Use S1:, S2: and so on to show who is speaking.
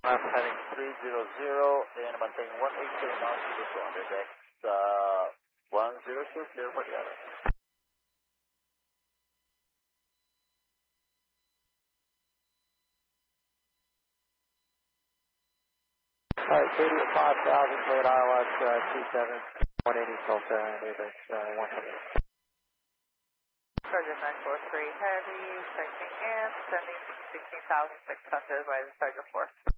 S1: I'm heading 300 and maintaining 187 knots to the front. That's 102 clear for the other.
S2: Alright, Katie at 5,000, cleared ILS 27, 180 Delta, Davis 100.
S3: Sergeant 943 Heavy, checking in, sending 16,600 by the Sergeant 4.